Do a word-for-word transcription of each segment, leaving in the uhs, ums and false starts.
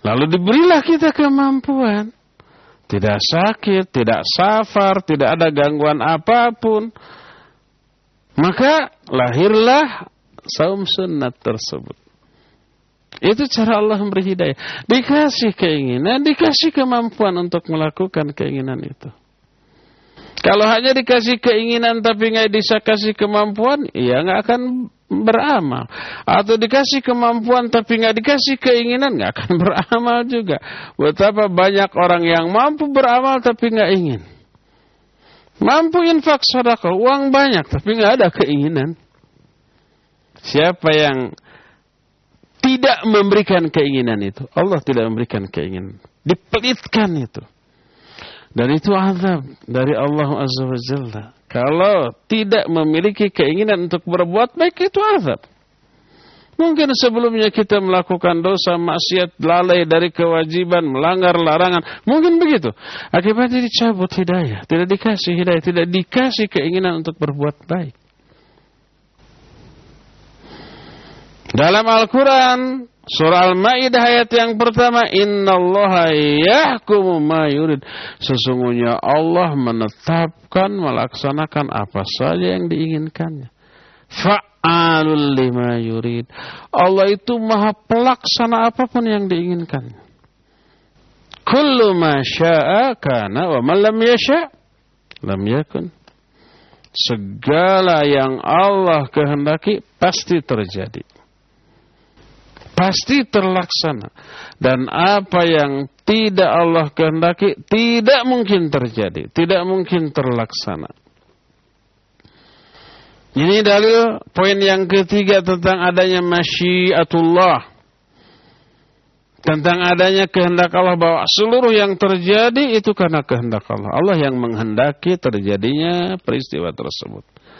Lalu diberilah kita kemampuan. Tidak sakit, tidak safar, tidak ada gangguan apapun. Maka lahirlah saum sunnat tersebut. Itu cara Allah memberi hidayah. Dikasih keinginan, dikasih kemampuan untuk melakukan keinginan itu. Kalau hanya dikasih keinginan tapi nggak bisa kasih kemampuan, ya nggak akan beramal. Atau dikasih kemampuan tapi nggak dikasih keinginan, nggak akan beramal juga. Betapa banyak orang yang mampu beramal tapi nggak ingin. Mampu infak sedekah, uang banyak tapi nggak ada keinginan. Siapa yang tidak memberikan keinginan itu? Allah tidak memberikan keinginan. Dipelitkan itu. Dan itu azab dari Allah Azza wa Jalla. Kalau tidak memiliki keinginan untuk berbuat baik, itu azab. Mungkin sebelumnya kita melakukan dosa, maksiat, lalai dari kewajiban, melanggar larangan. Mungkin begitu. Akibatnya dicabut hidayah. Tidak dikasih hidayah. Tidak dikasih keinginan untuk berbuat baik. Dalam Al-Quran, surah Al-Ma'idah ayat yang pertama, Innallaha yahkumu ma yurid. Sesungguhnya Allah menetapkan, melaksanakan apa saja yang diinginkannya. Fa'alul lima yurid. Allah itu maha pelaksana apapun yang diinginkannya. Kullu ma sya'a kana wa man lam yasha' lam yakun. Segala yang Allah kehendaki pasti terjadi. Pasti terlaksana. Dan apa yang tidak Allah kehendaki tidak mungkin terjadi, tidak mungkin terlaksana. Ini dalil poin yang ketiga tentang adanya masyiatullah, tentang adanya kehendak Allah, bahwa seluruh yang terjadi itu karena kehendak Allah. Allah yang menghendaki terjadinya peristiwa tersebut.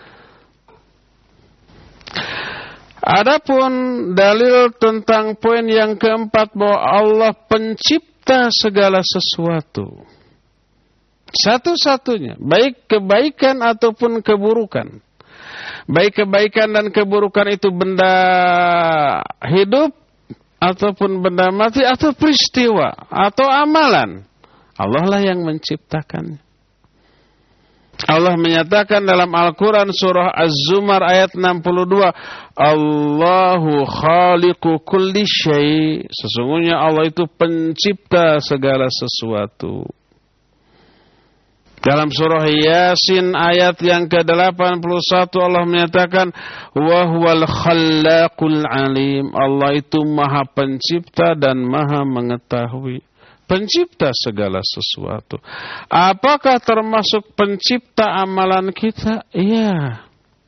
Adapun dalil tentang poin yang keempat, bahwa Allah pencipta segala sesuatu. Satu-satunya, baik kebaikan ataupun keburukan. Baik kebaikan dan keburukan itu benda hidup, ataupun benda mati, atau peristiwa, atau amalan. Allah lah yang menciptakannya. Allah menyatakan dalam Al-Quran surah Az-Zumar ayat enam puluh dua, Allahu khaliqu kulli syai'. Sesungguhnya Allah itu pencipta segala sesuatu. Dalam surah Yasin ayat yang ke delapan puluh satu Allah menyatakan, wa huwal khallaqul alim. Allah itu maha pencipta dan maha mengetahui. Pencipta segala sesuatu. Apakah termasuk pencipta amalan kita? Iya.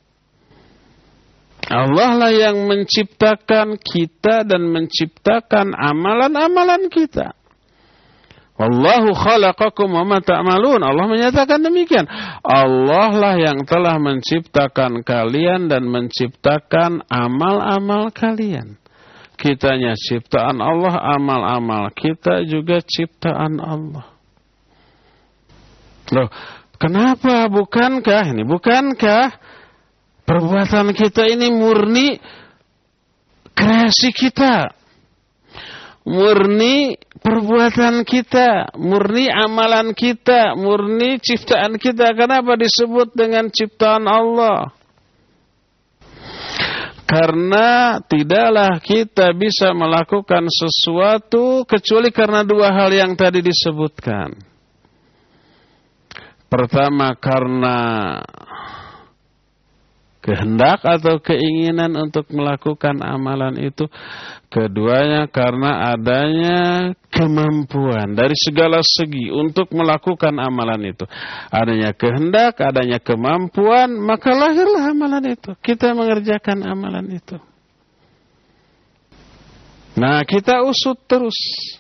Allah lah yang menciptakan kita dan menciptakan amalan-amalan kita. Wallahu khalaqakum wa ma ta'malun. Allah menyatakan demikian. Allah lah yang telah menciptakan kalian dan menciptakan amal-amal kalian. Kitanya ciptaan Allah, amal-amal kita juga ciptaan Allah. Loh, kenapa? Bukankah ini, bukankah perbuatan kita ini murni kreasi kita? Murni perbuatan kita, murni amalan kita, murni ciptaan kita. Kenapa disebut dengan ciptaan Allah? Karena tidaklah kita bisa melakukan sesuatu kecuali karena dua hal yang tadi disebutkan. Pertama, karena kehendak atau keinginan untuk melakukan amalan itu. Keduanya karena adanya kemampuan dari segala segi untuk melakukan amalan itu. Adanya kehendak, adanya kemampuan, maka lahirlah amalan itu. Kita mengerjakan amalan itu. Nah, kita usut terus.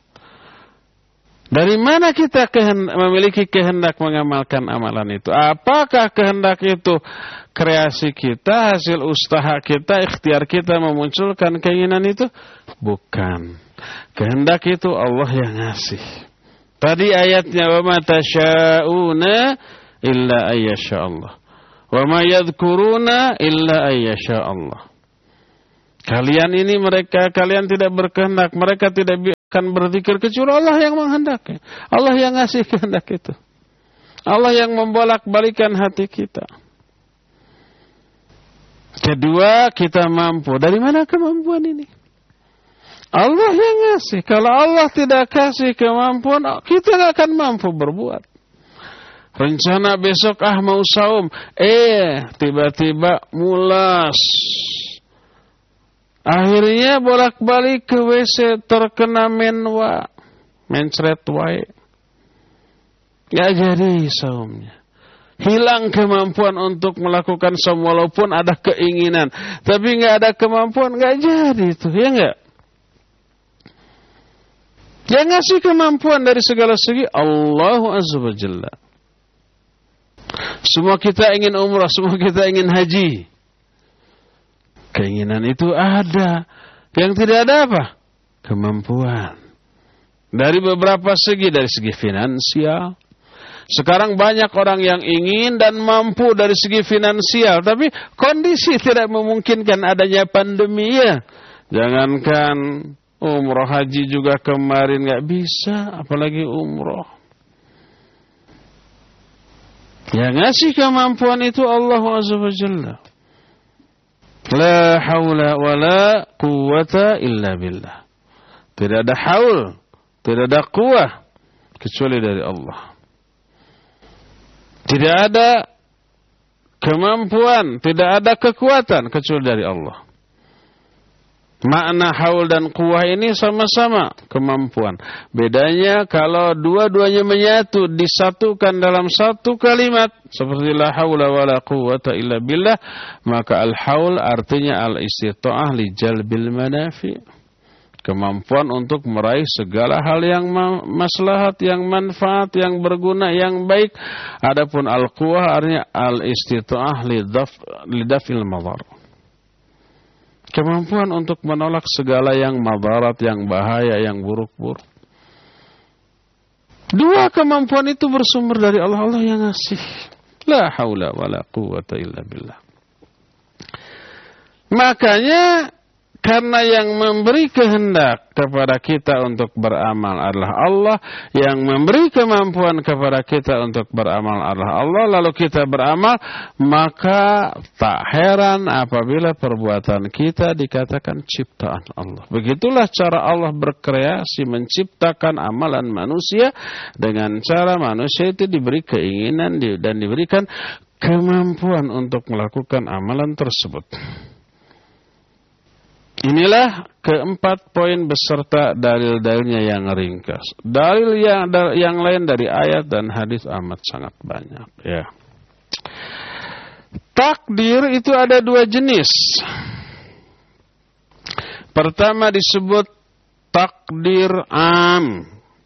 Dari mana kita kehendak, memiliki kehendak mengamalkan amalan itu? Apakah kehendak itu kreasi kita, hasil usaha kita, ikhtiar kita memunculkan keinginan itu? Bukan. Kehendak itu Allah yang ngasih. Tadi ayatnya, wa ma tasyauna illa ayyasha Allah. Wa ma yadhkuruna illa ayyasha Allah. Kalian ini mereka, kalian tidak berkehendak, mereka tidak akan berzikir kecuali Allah yang menghendaki. Allah yang ngasih kehendak itu. Allah yang membolak-balikan hati kita. Kedua, kita mampu. Dari mana kemampuan ini? Allah yang ngasih. Kalau Allah tidak kasih kemampuan, kita tidak akan mampu berbuat. Rencana besok ah mau saum. Eh, tiba-tiba mulas. Akhirnya bolak-balik ke W C terkena menwa. Mencret wae. Gak jadi saumnya. Hilang kemampuan untuk melakukan saum walaupun ada keinginan. Tapi gak ada kemampuan, gak jadi itu. Ya gak? Yang ngasih kemampuan dari segala segi Allah Azza wa Jalla. Semua kita ingin umrah, semua kita ingin haji. Keinginan itu ada. Yang tidak ada apa? Kemampuan. Dari beberapa segi, dari segi finansial. Sekarang banyak orang yang ingin dan mampu dari segi finansial, tapi kondisi tidak memungkinkan adanya pandemi ya. Jangankan umroh, haji juga kemarin nggak bisa, apalagi umroh. Yang ngasih kemampuan itu Allah Azza wa Jalla. La haula wa la quwwata illa billah. Tidak ada haul, tidak ada kuwah kecuali dari Allah. Tidak ada kemampuan, tidak ada kekuatan kecuali dari Allah. Makna haul dan quwah ini sama-sama kemampuan. Bedanya kalau dua-duanya menyatu, disatukan dalam satu kalimat seperti la haula wala quwwata illa billah, maka al-haul artinya al-istita'ah li jalbil manafi. Kemampuan untuk meraih segala hal yang maslahat, yang manfaat, yang berguna, yang baik. Adapun al-quwah artinya al-istita'ah li daf'il madhar. Kemampuan untuk menolak segala yang madarat, yang bahaya, yang buruk-buruk. Dua kemampuan itu bersumber dari Allah. Allah yang ngasih. La haula wa la quwwata illa billah. Makanya karena yang memberi kehendak kepada kita untuk beramal adalah Allah, yang memberi kemampuan kepada kita untuk beramal adalah Allah, lalu kita beramal, maka tak heran apabila perbuatan kita dikatakan ciptaan Allah. Begitulah cara Allah berkreasi, menciptakan amalan manusia dengan cara manusia itu diberi keinginan dan diberikan kemampuan untuk melakukan amalan tersebut. Inilah keempat poin beserta dalil-dalilnya yang ringkas. Dalil yang yang lain dari ayat dan hadis amat sangat banyak. Ya. Takdir itu ada dua jenis. Pertama disebut takdir am,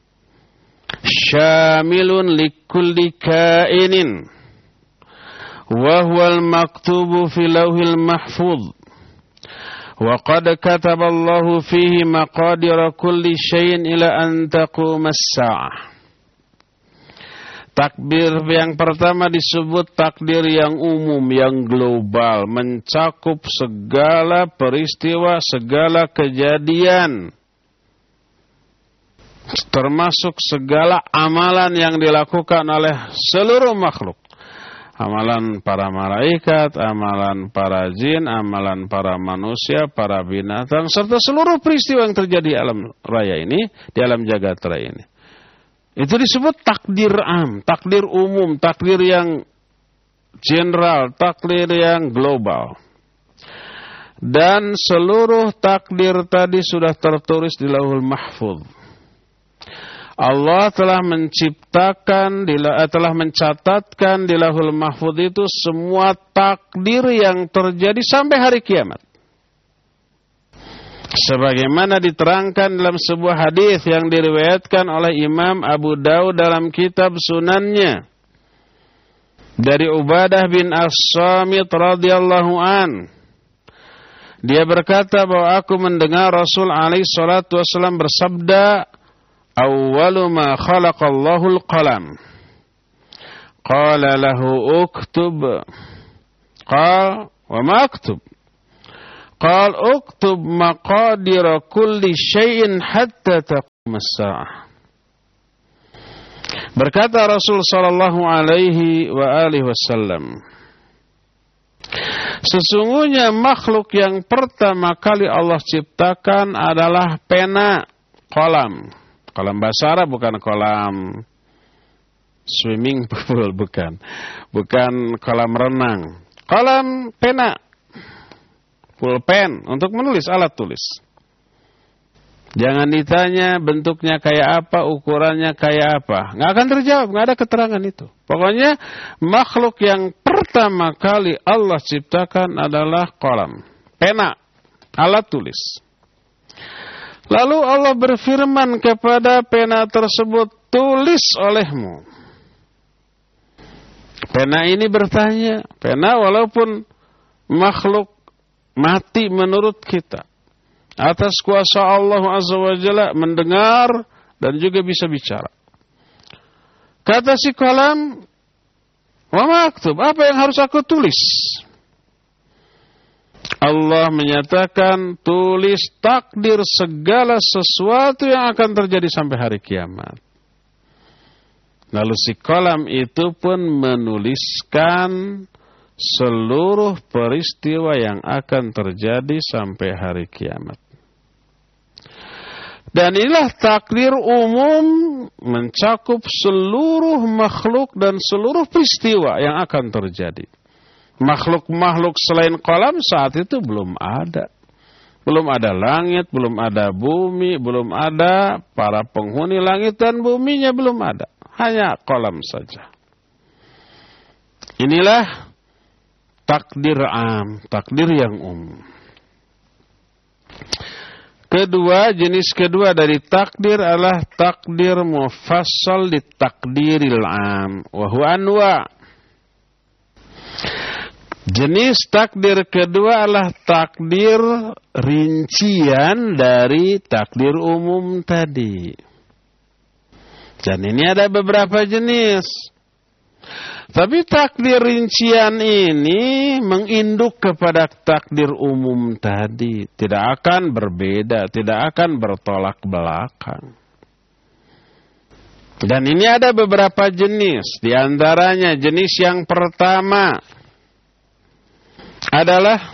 syamilun likulli kainin, wa huwal maktubu fi lauhil mahfuz. وَقَدْ كَتَبَ اللَّهُ فِيهِ مَقَادِرَ كُلِّ شَيْءٍ إِلَى أَن تَقُومَ السَّاعَةُ. Takdir yang pertama disebut takdir yang umum, yang global, mencakup segala peristiwa, segala kejadian, termasuk segala amalan yang dilakukan oleh seluruh makhluk. Amalan para malaikat, amalan para jin, amalan para manusia, para binatang, serta seluruh peristiwa yang terjadi di alam raya ini, di alam jagat raya ini. Itu disebut takdir am, takdir umum, takdir yang general, takdir yang global. Dan seluruh takdir tadi sudah tertulis di Lauhul Mahfuz. Allah telah menciptakan, telah mencatatkan di Lauhul Mahfuz itu semua takdir yang terjadi sampai hari kiamat. Sebagaimana diterangkan dalam sebuah hadis yang diriwayatkan oleh Imam Abu Daud dalam kitab Sunannya dari Ubadah bin As-Samit radhiyallahu an. Dia berkata bahwa aku mendengar Rasul alaihi salatu wasallam bersabda, awwalu ma khalaqallahu al-qalam. Qala lahu uktub. Qala wa ma aktub. Qal uktub maqadira kulli syai'in hatta taqum as-sa'ah. Berkata Rasul sallallahu alaihi wa alihi wasallam, sesungguhnya makhluk yang pertama kali Allah ciptakan adalah pena, kolam. Kolam bahasa Arab, bukan kolam swimming pool, bukan. Bukan kolam renang. Kolam pena, pulpen, untuk menulis, alat tulis. Jangan ditanya bentuknya kayak apa, ukurannya kayak apa. Nggak akan terjawab, nggak ada keterangan itu. Pokoknya makhluk yang pertama kali Allah ciptakan adalah kolam, pena, alat tulis. Lalu Allah berfirman kepada pena tersebut, tulis olehmu. Pena ini bertanya, pena walaupun makhluk mati menurut kita, atas kuasa Allah Azza wa Jalla mendengar dan juga bisa bicara. Kata si kolam, wa maktub, apa yang harus aku tulis? Allah menyatakan, tulis takdir segala sesuatu yang akan terjadi sampai hari kiamat. Lalu si kolam itu pun menuliskan seluruh peristiwa yang akan terjadi sampai hari kiamat. Dan inilah takdir umum, mencakup seluruh makhluk dan seluruh peristiwa yang akan terjadi. Makhluk-makhluk selain kolam saat itu belum ada. Belum ada langit, belum ada bumi, belum ada para penghuni langit dan buminya, belum ada. Hanya kolam saja. Inilah takdir am, takdir yang umum. Kedua, jenis kedua dari takdir adalah takdir mufassal di takdiril am, wa huwa anwa. Jenis takdir kedua adalah takdir rincian dari takdir umum tadi. Dan ini ada beberapa jenis. Tapi takdir rincian ini menginduk kepada takdir umum tadi. Tidak akan berbeda, tidak akan bertolak belakang. Dan ini ada beberapa jenis. Di antaranya jenis yang pertama adalah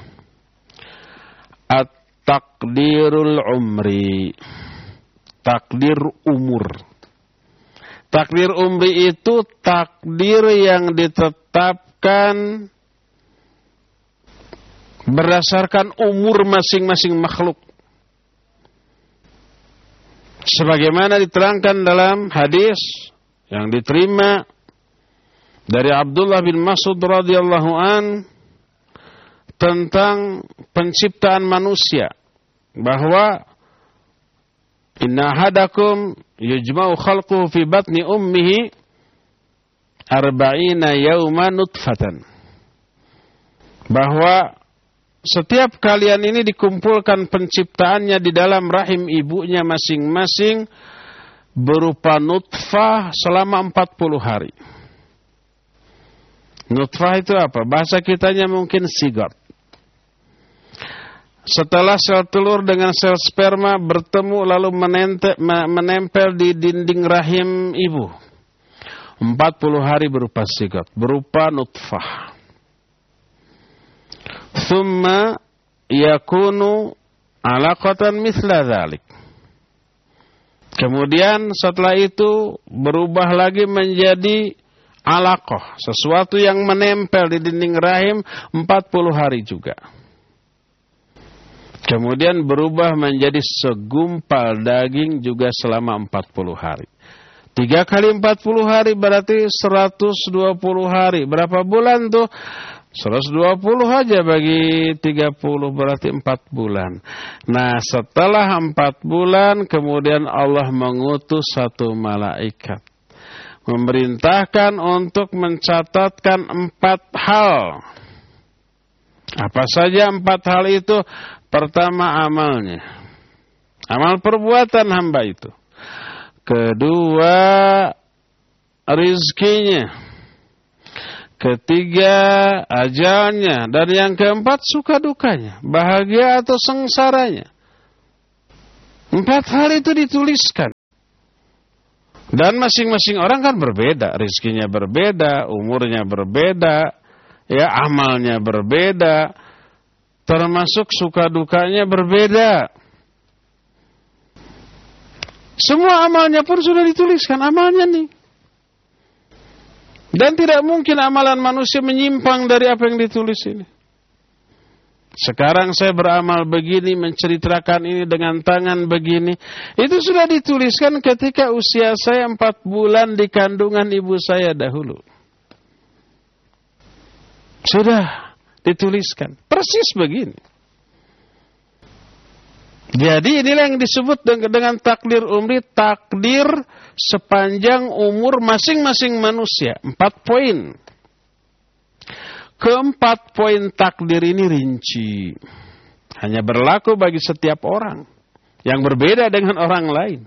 at-takdirul umri. Takdir umur. Takdir umri itu takdir yang ditetapkan berdasarkan umur masing-masing makhluk. Sebagaimana diterangkan dalam hadis yang diterima dari Abdullah bin Mas'ud radhiyallahu an tentang penciptaan manusia, bahwa inna ahadakum yujma'u khalquhu fi batni ummihi arba'ina yawman nutfatan. Bahwa setiap kalian ini dikumpulkan penciptaannya di dalam rahim ibunya masing-masing berupa nutfah selama empat puluh hari. Nutfah itu apa? Bahasa kitanya mungkin sigot. Setelah sel telur dengan sel sperma bertemu lalu menente, menempel di dinding rahim ibu. empat puluh hari berupa sigot, berupa nutfah. Thumma yakunu alaqatan mithla dhalik. Kemudian setelah itu berubah lagi menjadi alaqah, sesuatu yang menempel di dinding rahim empat puluh hari juga. Kemudian berubah menjadi segumpal daging juga selama empat puluh hari. Tiga kali empat puluh hari berarti seratus dua puluh hari. Berapa bulan tuh? seratus dua puluh aja bagi tiga puluh berarti empat bulan. Nah setelah empat bulan kemudian Allah mengutus satu malaikat. Memerintahkan untuk mencatatkan empat hal. Apa saja empat hal itu? Pertama amalnya, amal perbuatan hamba itu. Kedua rizkinya. ketiga ajalnya, dan yang keempat suka dukanya, bahagia atau sengsaranya. Empat hal itu dituliskan. Dan masing-masing orang kan berbeda, rezekinya berbeda, umurnya berbeda, ya amalnya berbeda, termasuk suka dukanya berbeda. Semua amalnya pun sudah dituliskan, amalnya nih. Dan tidak mungkin amalan manusia menyimpang dari apa yang ditulis ini. Sekarang saya beramal begini, menceritakan ini dengan tangan begini. Itu sudah dituliskan ketika usia saya empat bulan di kandungan ibu saya dahulu. Sudah dituliskan. Persis begini. Jadi inilah yang disebut dengan takdir umri, takdir sepanjang umur masing-masing manusia. Empat poin. Keempat poin takdir ini rinci. Hanya berlaku bagi setiap orang. Yang berbeda dengan orang lain.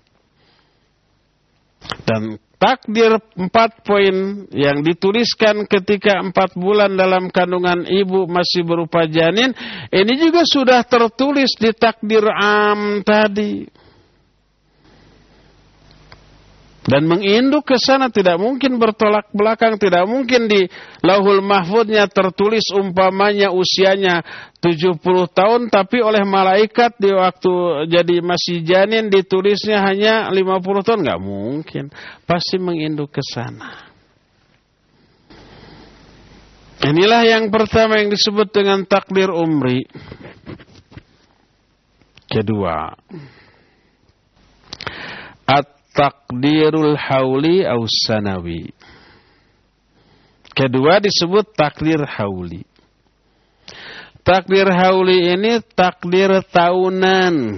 Dan takdir empat poin yang dituliskan ketika empat bulan dalam kandungan ibu masih berupa janin, ini juga sudah tertulis di takdir am tadi. Dan menginduk ke sana tidak mungkin bertolak belakang, tidak mungkin di Lauhul Mahfudnya tertulis umpamanya usianya tujuh puluh tahun, tapi oleh malaikat di waktu jadi masih janin ditulisnya hanya lima puluh tahun, nggak mungkin. Pasti menginduk ke sana. Inilah yang pertama yang disebut dengan takdir umri. Kedua, takdirul hauli aus sanawi. Kedua disebut takdir hauli. Takdir hauli ini takdir tahunan.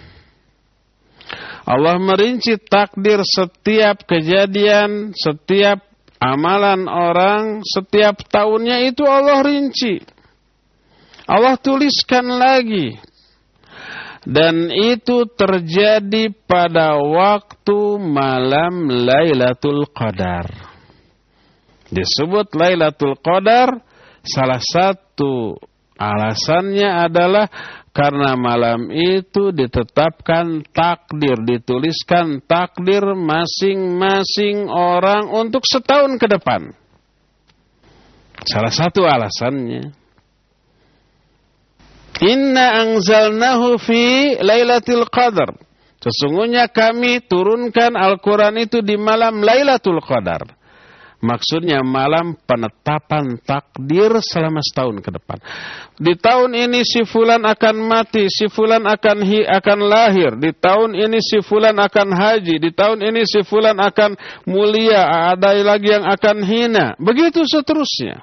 Allah merinci takdir setiap kejadian, setiap amalan orang, setiap tahunnya itu Allah rinci. Allah tuliskan lagi. Dan itu terjadi pada waktu malam Lailatul Qadar. Disebut Lailatul Qadar, salah satu alasannya adalah karena malam itu ditetapkan takdir, dituliskan takdir masing-masing orang untuk setahun ke depan. Salah satu alasannya. Inna anzalnahu fi Lailatul Qadar. Sesungguhnya kami turunkan Al-Quran itu di malam Lailatul Qadar. Maksudnya malam penetapan takdir selama setahun ke depan. Di tahun ini si fulan akan mati, si fulan akan hi, akan lahir. Di tahun ini si fulan akan haji. Di tahun ini si fulan akan mulia. Ada lagi yang akan hina. Begitu seterusnya.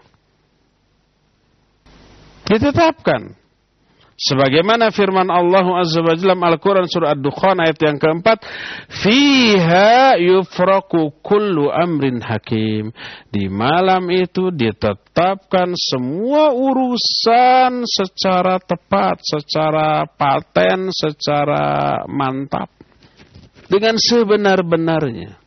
Ditetapkan. Sebagaimana firman Allah Azza wa Jalla dalam Al-Quran surah Ad-Dukhan ayat yang keempat, fiha yufraku kullu amrin hakim. Di malam itu ditetapkan semua urusan secara tepat, secara paten, secara mantap, dengan sebenar-benarnya.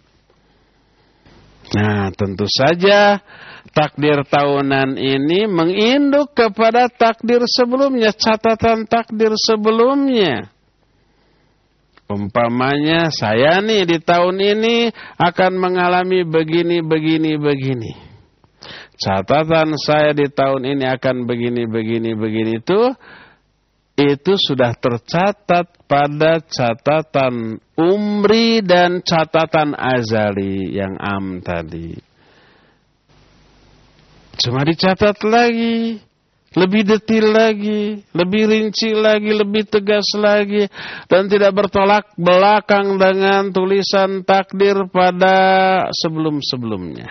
Nah, tentu saja takdir tahunan ini menginduk kepada takdir sebelumnya, catatan takdir sebelumnya. Umpamanya saya nih di tahun ini akan mengalami begini, begini, begini. Catatan saya di tahun ini akan begini, begini, begini itu, itu sudah tercatat pada catatan umri dan catatan azali yang am tadi. Cuma dicatat lagi, lebih detail lagi, lebih rinci lagi, lebih tegas lagi, dan tidak bertolak belakang dengan tulisan takdir pada sebelum-sebelumnya.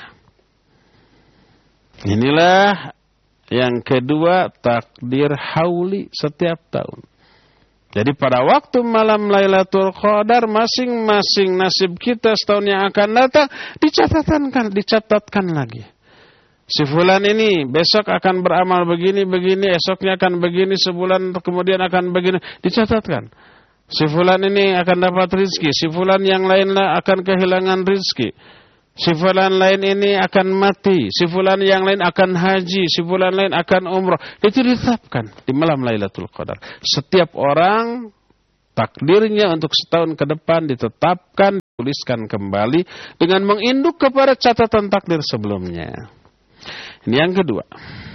Inilah yang kedua, takdir hauli setiap tahun. Jadi pada waktu malam Lailatul Qadar, masing-masing nasib kita setahun yang akan datang dicatatkan, dicatatkan lagi. Si fulan ini besok akan beramal begini, begini, esoknya akan begini, sebulan kemudian akan begini, dicatatkan. Si fulan ini akan dapat rizki, si fulan yang lainlah akan kehilangan rizki. Si fulan lain ini akan mati, si fulan yang lain akan haji, si fulan lain akan umrah. Itu ditetapkan di malam Lailatul Qadar. Setiap orang takdirnya untuk setahun ke depan ditetapkan, dituliskan kembali dengan menginduk kepada catatan takdir sebelumnya. Ini yang kedua.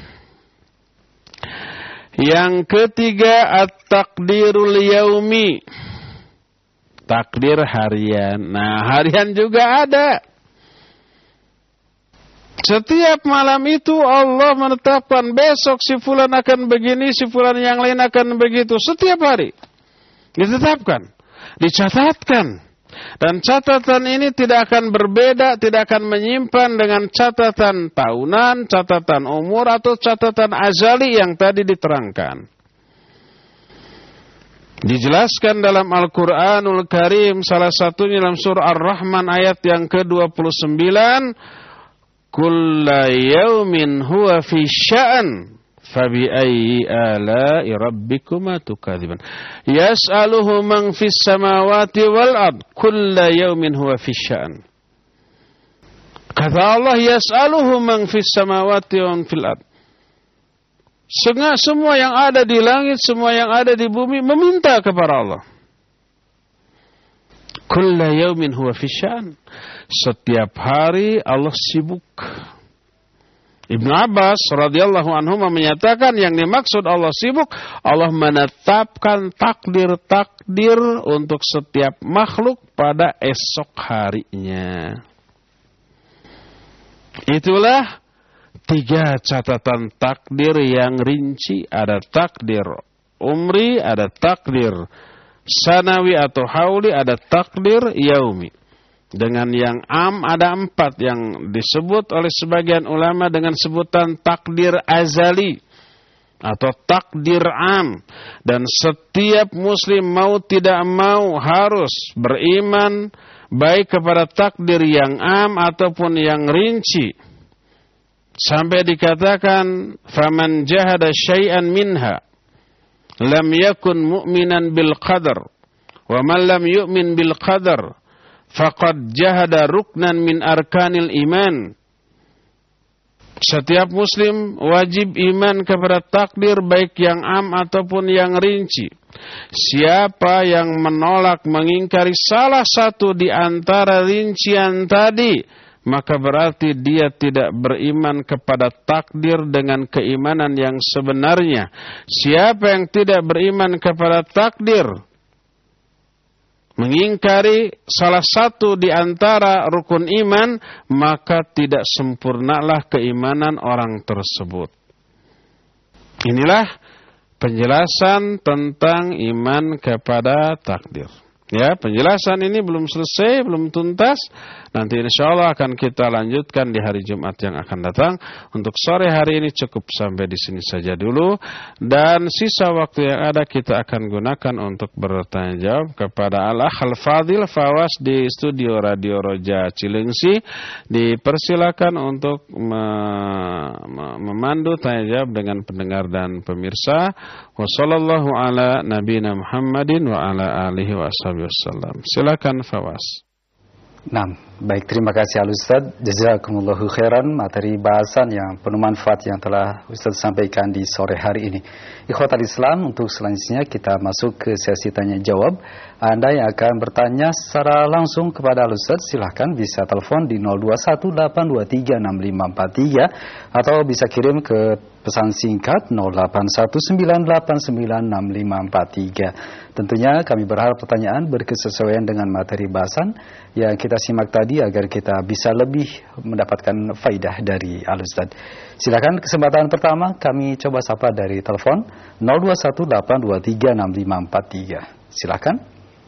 Yang ketiga, at-takdirul yaumi. Takdir harian. Nah, harian juga ada. Setiap malam itu Allah menetapkan besok si fulan akan begini, si fulan yang lain akan begitu. Setiap hari ditetapkan, dicatatkan. Dan catatan ini tidak akan berbeda, tidak akan menyimpan dengan catatan tahunan, catatan umur, atau catatan azali yang tadi diterangkan. Dijelaskan dalam Al-Quranul Karim, salah satunya dalam surah Ar-Rahman ayat yang ke dua puluh sembilan. Kulla yaumin huwa fi sya'an fabi ayyi ala'i rabbikuma tukadziban. Yas'aluhu man fis samawati wal ard kulla yaumin huwa fi sya'an. Kata Allah, yas'aluhu man fis samawati wa man fil ard. Semua yang ada di langit, semua yang ada di bumi meminta kepada Allah. Kulla yaumin huwa fi sya'an. Setiap hari Allah sibuk. Ibnu Abbas radhiyallahu anhu menyatakan yang dimaksud Allah sibuk, Allah menetapkan takdir-takdir untuk setiap makhluk pada esok harinya. Itulah tiga catatan takdir yang rinci. Ada takdir umri, ada takdir sanawi atau hauli, ada takdir yaumi. Dengan yang am ada empat yang disebut oleh sebagian ulama dengan sebutan takdir azali atau takdir am. Dan setiap muslim mau tidak mau harus beriman baik kepada takdir yang am ataupun yang rinci. Sampai dikatakan faman jahada syai'an minha lam yakun mu'minan bil qadar wa man lam yu'min bil qadar faqad jahada ruknan min arkanil iman. Setiap muslim wajib iman kepada takdir baik yang am ataupun yang rinci. Siapa yang menolak mengingkari salah satu di antara rincian tadi, maka berarti dia tidak beriman kepada takdir dengan keimanan yang sebenarnya. Siapa yang tidak beriman kepada takdir, mengingkari salah satu di antara rukun iman, maka tidak sempurnalah keimanan orang tersebut. Inilah penjelasan tentang iman kepada takdir. Ya, penjelasan ini belum selesai, belum tuntas. Nanti insya Allah akan kita lanjutkan di hari Jumat yang akan datang. Untuk sore hari ini cukup sampai di sini saja dulu. Dan sisa waktu yang ada kita akan gunakan untuk bertanya jawab kepada Al-Akh Al-Fadil Fawas di studio Radio Roja Cilengsi. Dipersilakan untuk me- me- memandu tanya jawab dengan pendengar dan pemirsa. Wassallallahu ala nabiyina Muhammadin wa ala alihi wa ashabihi wasallam. Silakan Fawas. Nah, baik, terima kasih Al Ustaz. Jazakumullahu khairan materi bahasan yang penuh manfaat yang telah Ustaz sampaikan di sore hari ini. Ikhwatal Islam, untuk selanjutnya kita masuk ke sesi tanya jawab. Anda yang akan bertanya secara langsung kepada Al Ustaz, silahkan bisa telepon di nol dua satu delapan dua tiga enam lima empat tiga atau bisa kirim ke pesan singkat nol delapan satu sembilan delapan sembilan enam lima empat tiga. Tentunya kami berharap pertanyaan berkesesuaian dengan materi bahasan yang kita simak tadi agar kita bisa lebih mendapatkan faidah dari Al Ustaz. Silakan kesempatan pertama kami coba sapa dari telepon nol dua satu delapan dua tiga enam lima empat tiga. Silakan.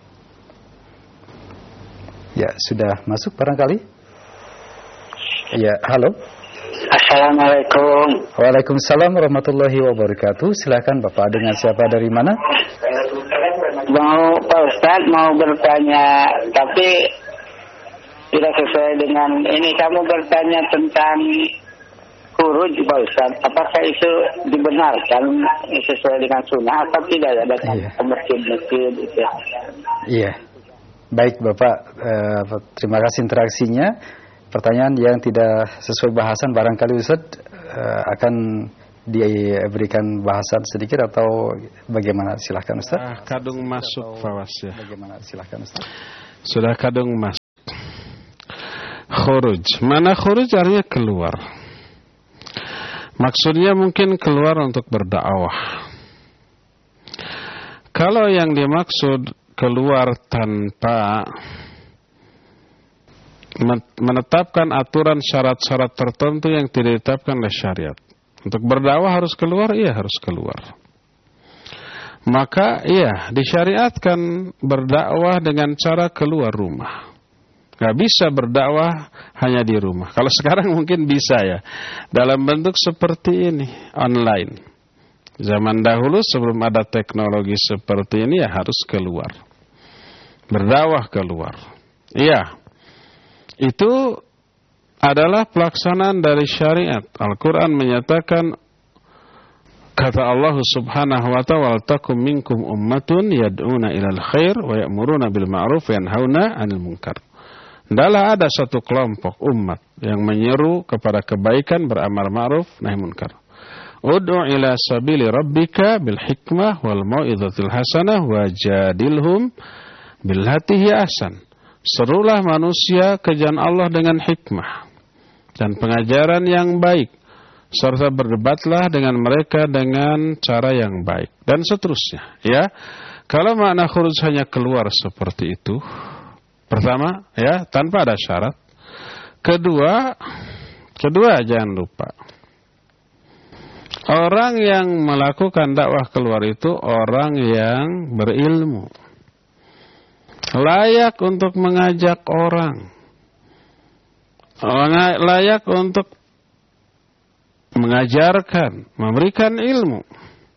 Ya, sudah masuk barangkali? Ya, halo. Assalamualaikum. Waalaikumsalam warahmatullahi wabarakatuh. Silakan Bapak, dengan siapa dari mana? Mau Pak Ustadz mau bertanya, tapi tidak sesuai dengan ini. Kamu bertanya tentang huruj Pak Ustadz. Apakah itu dibenarkan sesuai dengan sunnah atau tidak ya datang ke masjid-masjid itu? Iya. Baik Bapak, eh, terima kasih interaksinya. pertanyaan yang tidak sesuai bahasan barangkali Ustaz uh, akan diberikan bahasan sedikit atau bagaimana? Silahkan Ustaz. Ah, kadung masuk Fawas ya. Bagaimana? Silahkan Ustaz. Sudah kadung masuk. Khuruj. Mana khuruj artinya keluar. Maksudnya mungkin keluar untuk berdakwah. Kalau yang dimaksud keluar tanpa menetapkan aturan syarat-syarat tertentu yang tidak ditetapkan oleh syariat. Untuk berdakwah harus keluar, iya harus keluar. Maka iya disyariatkan berdakwah dengan cara keluar rumah. Gak bisa berdakwah hanya di rumah. Kalau sekarang mungkin bisa ya, dalam bentuk seperti ini, online. Zaman dahulu sebelum ada teknologi seperti ini ya harus keluar. Berdakwah keluar. Iya, itu adalah pelaksanaan dari syariat. Al-Quran menyatakan, kata Allah subhanahu wa ta'ala, waltakum minkum ummatun yad'una ilal khair wa ya'muruna bil ma'ruf wa yanhauna 'anil munkar. Hendaklah ada satu kelompok umat yang menyeru kepada kebaikan, beramar ma'ruf, nahi munkar. Ud'u ila sabili rabbika bil hikmah wal mau'izatil hasanah wajadilhum billati hiya ahsan. Serulah manusia ke jalan Allah dengan hikmah dan pengajaran yang baik, serta berdebatlah dengan mereka dengan cara yang baik, dan seterusnya. Ya, kalau makna khuruj hanya keluar seperti itu, pertama, ya tanpa ada syarat. Kedua, kedua jangan lupa, orang yang melakukan dakwah keluar itu orang yang berilmu, layak untuk mengajak orang, layak untuk mengajarkan, memberikan ilmu.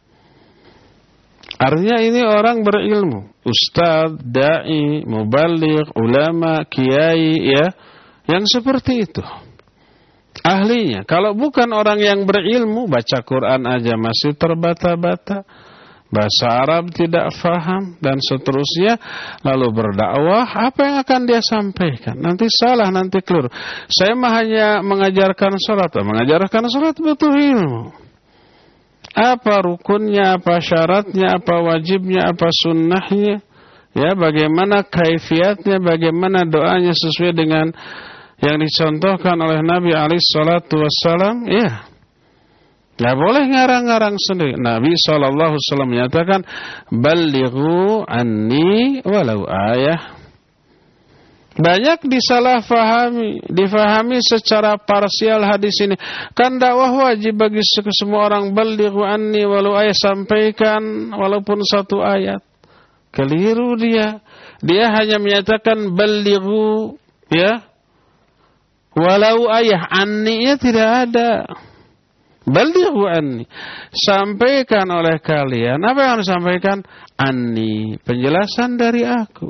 Artinya ini orang berilmu, ustaz, dai, mubaligh, ulama, kiai, ya, yang seperti itu. Ahlinya. Kalau bukan orang yang berilmu, baca Quran aja masih terbata-bata, bahasa Arab tidak faham, dan seterusnya, lalu berdakwah, apa yang akan dia sampaikan? Nanti salah, nanti keliru. Saya mah hanya mengajarkan sholat. Mengajarkan sholat butuh ilmu. Apa rukunnya, apa syaratnya, apa wajibnya, apa sunnahnya, ya, bagaimana kaifiatnya, bagaimana doanya sesuai dengan yang dicontohkan oleh Nabi alaihi salatu wassalam, ya. Nggak boleh ngarang-ngarang sendiri. Nabi shallallahu alaihi wasallam menyatakan, balighu anni walau ayah. Banyak disalahfahami, difahami secara parsial hadis ini. Kan dakwah wajib bagi semua orang, balighu anni walau ayah, sampaikan walaupun satu ayat. Keliru dia. Dia hanya menyatakan balighu, ya, walau ayah, anni-nya tidak ada. Balighu anni, sampaikan oleh kalian. Apa yang harus sampaikan? Anni, penjelasan dari aku.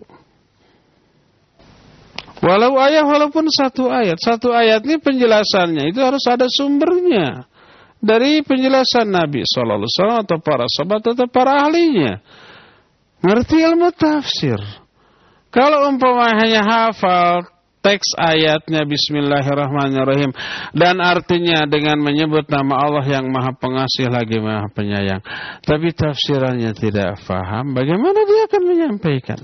Walau ayat, walaupun satu ayat. Satu ayat ini penjelasannya itu harus ada sumbernya dari penjelasan Nabi shallallahu alaihi wasallam atau para sahabat atau para ahlinya. Ngerti ilmu tafsir. Kalau umpama hanya hafal teks ayatnya bismillahirrahmanirrahim dan artinya dengan menyebut nama Allah yang maha pengasih lagi maha penyayang, tapi tafsirannya tidak faham, bagaimana dia akan menyampaikan?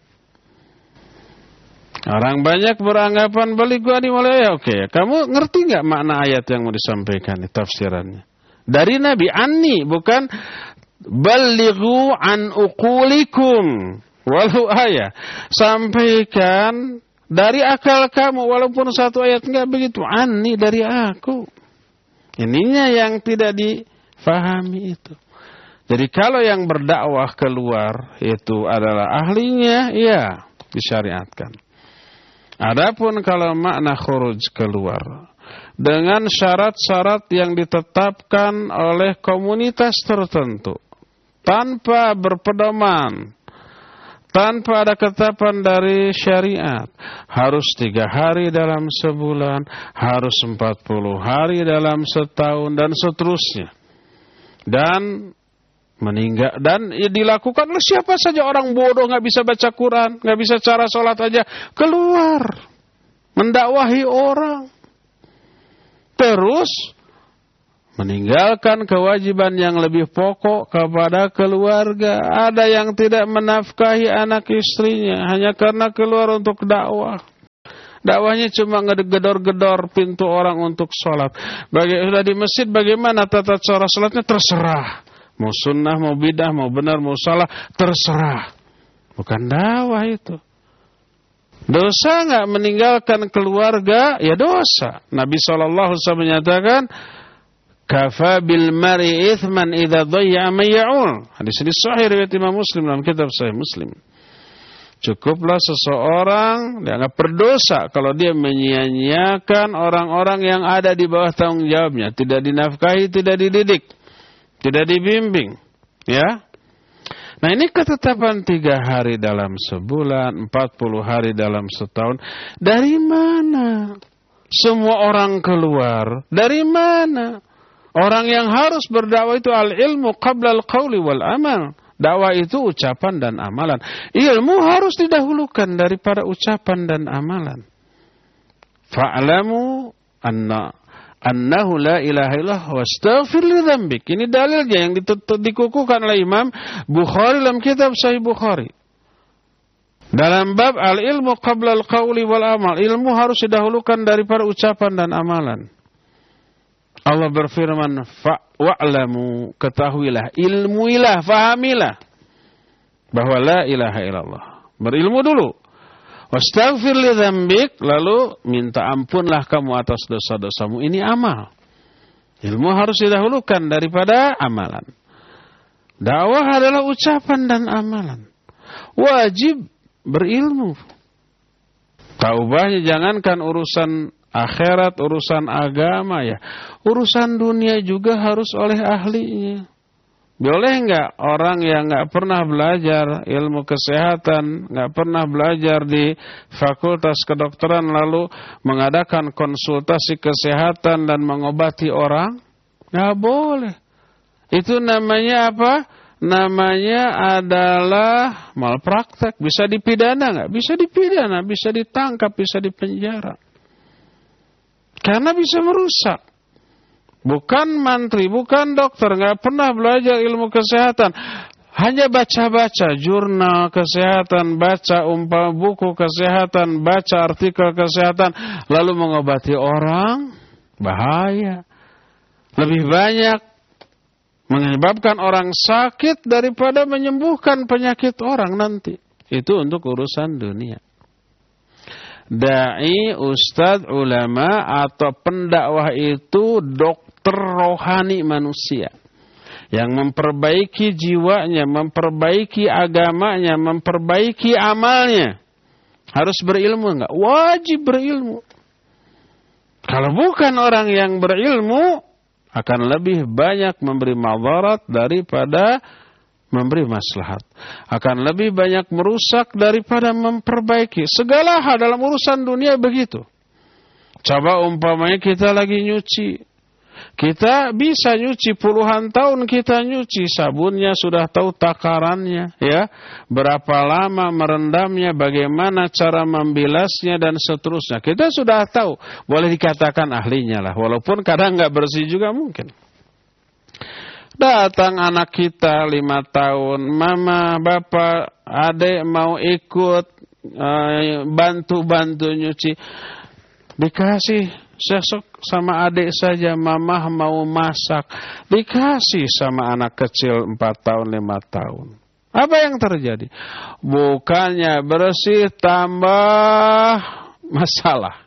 Orang banyak beranggapan balighu anni walau ayah. Oke, kamu ngerti nggak makna ayat yang mau disampaikan, tafsirannya dari Nabi? Anni, bukan balighu an uqulikum walau ayah. Sampaikan dari akal kamu walaupun satu ayat, enggak begitu. Anni, dari aku. Ininya yang tidak difahami itu. Jadi kalau yang berdakwah keluar itu adalah ahlinya, ya disyariatkan. Adapun kalau makna khuruj keluar dengan syarat-syarat yang ditetapkan oleh komunitas tertentu tanpa berpedoman, tanpa ada ketetapan dari syariat, harus tiga hari dalam sebulan, harus empat puluh hari dalam setahun, dan seterusnya. Dan meninggal, dan dilakukan oleh siapa saja. Orang bodoh, nggak bisa baca Quran, nggak bisa cara sholat aja, keluar. mendakwahi orang. Terus meninggalkan kewajiban yang lebih pokok kepada keluarga. Ada yang tidak menafkahi anak istrinya hanya karena keluar untuk dakwah. Dakwahnya cuma ngedor-gedor pintu orang untuk sholat. Bagi, sudah di masjid bagaimana tata cara sholatnya terserah. Mau sunnah, mau bidah, mau benar, mau salah, terserah. Bukan dakwah itu. Dosa nggak meninggalkan keluarga? Ya dosa. Nabi shallallahu alaihi wasallam menyatakan, kafa bil mar'i ithman idza dhayya man ya'ul. Hadis ini sahih riwayat Imam Muslim dalam kitab Sahih Muslim. Cukuplah seseorang dianggap berdosa kalau dia menyia-nyiakan orang-orang yang ada di bawah tanggung jawabnya, tidak dinafkahi, tidak dididik, tidak dibimbing, ya. Nah, ini ketetapan tiga hari dalam sebulan, empat puluh hari dalam setahun. Dari mana semua orang keluar? Dari mana? Orang yang harus berdakwah itu al-ilmu qabla al-qawli wal amal. Dakwah itu ucapan dan amalan. Ilmu harus didahulukan daripada ucapan dan amalan. Fa'lamu anna annahu la ilaha illallah wastaghfir li dzambik. Ini dalilnya yang dikukuhkan oleh Imam Bukhari dalam kitab Sahih Bukhari. Dalam bab al-ilmu qabla al-qawli wal amal. Ilmu harus didahulukan daripada ucapan dan amalan. Allah berfirman, wa'lamu, ketahuilah, ilmuilah, fahamilah bahwa la ilaha illallah. Berilmu dulu. Wastaghfir li dzambik, lalu minta ampunlah kamu atas dosa-dosamu. Ini amal. Ilmu harus didahulukan daripada amalan. Dakwah adalah ucapan dan amalan. Wajib berilmu. Taubahnya jangankan urusan akhirat, urusan agama ya. Urusan dunia juga harus oleh ahlinya. Boleh enggak orang yang enggak pernah belajar ilmu kesehatan, enggak pernah belajar di fakultas kedokteran lalu mengadakan konsultasi kesehatan dan mengobati orang? Enggak boleh. Itu namanya apa? Namanya adalah malpraktek. Bisa dipidana enggak? Bisa dipidana, bisa ditangkap, bisa dipenjara. Karena bisa merusak. Bukan mantri, bukan dokter, nggak pernah belajar ilmu kesehatan. Hanya baca-baca jurnal kesehatan, baca umpama buku kesehatan, baca artikel kesehatan, lalu mengobati orang, bahaya. Lebih banyak menyebabkan orang sakit daripada menyembuhkan penyakit orang nanti. Itu untuk urusan dunia. Dai, ustadz, ulama atau pendakwah itu dokter rohani manusia yang memperbaiki jiwanya, memperbaiki agamanya, memperbaiki amalnya. Harus berilmu enggak? Wajib berilmu. Kalau bukan orang yang berilmu, akan lebih banyak memberi madarat daripada memberi maslahat. Akan lebih banyak merusak daripada memperbaiki. Segala hal dalam urusan dunia begitu. Coba umpamanya kita lagi nyuci. Kita bisa nyuci puluhan tahun, kita nyuci sabunnya sudah tahu takarannya, ya, berapa lama merendamnya, bagaimana cara membilasnya dan seterusnya. Kita sudah tahu, boleh dikatakan ahlinya lah, walaupun kadang nggak bersih juga mungkin. Datang anak kita lima tahun, mama, bapak, adik mau ikut uh, bantu-bantu nyuci, dikasih. Sesok sama adik saja, mamah mau masak, dikasih sama anak kecil empat tahun, lima tahun. Apa yang terjadi? Bukannya bersih, tambah masalah.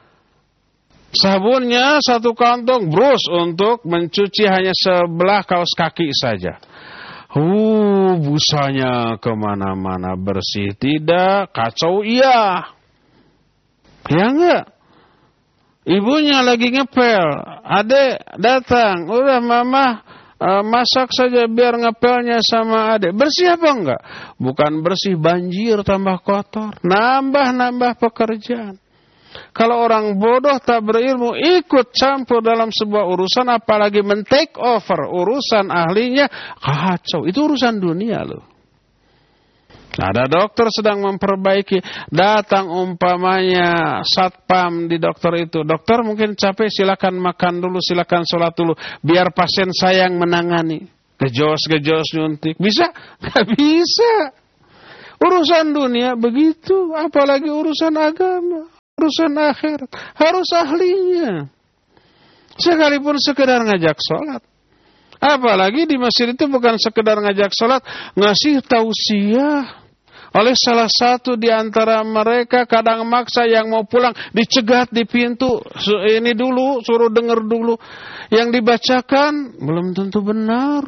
Sabunnya satu kantong, brus untuk mencuci hanya sebelah kaos kaki saja. Uh, busanya kemana-mana, bersih tidak, kacau iya. Ya enggak? Ibunya lagi ngepel, adek datang, udah mama uh, masak saja biar ngepelnya sama adek. Bersih apa enggak? Bukan bersih, banjir tambah kotor, nambah-nambah pekerjaan. Kalau orang bodoh tak berilmu ikut campur dalam sebuah urusan, apalagi men-take over urusan ahlinya, kacau. Itu urusan dunia loh. Ada dokter sedang memperbaiki, datang umpamanya satpam di dokter itu. Dokter mungkin capek, silakan makan dulu, silakan sholat dulu, biar pasien saya yang menangani. Gejos-gejos nyuntik. Bisa? Gak bisa. Urusan dunia begitu, apalagi urusan agama, urusan akhirat. Harus ahlinya. Sekalipun sekedar ngajak sholat. Apalagi di masjid itu bukan sekedar ngajak sholat, ngasih tausiah. Oleh salah satu di antara mereka kadang maksa yang mau pulang dicegat di pintu. Ini dulu, suruh dengar dulu. Yang dibacakan belum tentu benar.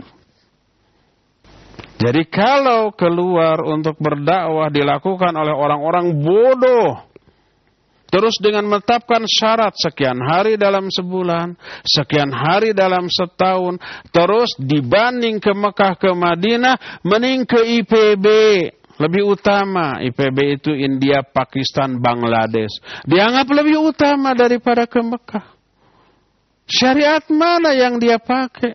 Jadi kalau keluar untuk berdakwah dilakukan oleh orang-orang bodoh, terus dengan menetapkan syarat sekian hari dalam sebulan, sekian hari dalam setahun, terus dibanding ke Mekah ke Madinah, mending ke I P B. Lebih utama, I P B itu India, Pakistan, Bangladesh. Dianggap lebih utama daripada ke Mekah. Syariat mana yang dia pakai?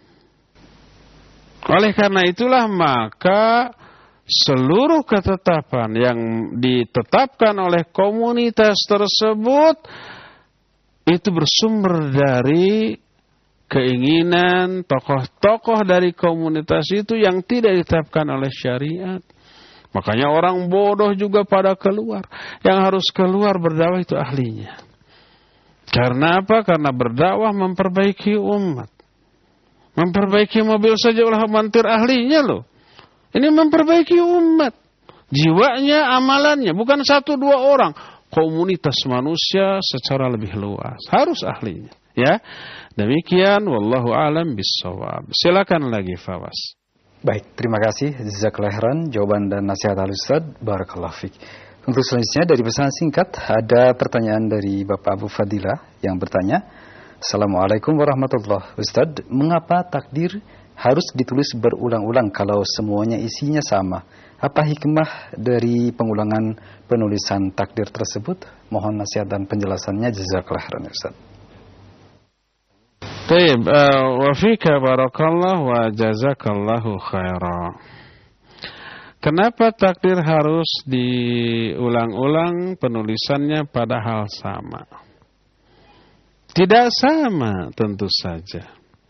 Oleh karena itulah maka seluruh ketetapan yang ditetapkan oleh komunitas tersebut itu bersumber dari keinginan tokoh-tokoh dari komunitas itu yang tidak ditetapkan oleh syariat. Makanya orang bodoh juga pada keluar. Yang harus keluar berdakwah itu ahlinya. Karena apa? Karena berdakwah memperbaiki umat. Memperbaiki mobil saja oleh mantir ahlinya loh. Ini memperbaiki umat. Jiwanya, amalannya. Bukan satu dua orang. Komunitas manusia secara lebih luas. Harus ahlinya. Ya, demikian. Wallahu a'lam bissawab. Silakan lagi Fawas. Baik, terima kasih jazakallahu khairan jawaban dan nasihat Al-Ustaz. Barakallahu fiik. Untuk selanjutnya dari pesan singkat ada pertanyaan dari Bapak Abu Fadilah yang bertanya, Assalamualaikum warahmatullahi wabarakatuh. Ustaz, mengapa takdir harus ditulis berulang-ulang kalau semuanya isinya sama? Apa hikmah dari pengulangan penulisan takdir tersebut? Mohon nasihat dan penjelasannya, jazakallahu khairan Ustaz. Baik, wa fika barakallahu wa jazakallahu khairan. Kenapa takdir harus diulang-ulang penulisannya padahal sama? Tidak sama tentu saja.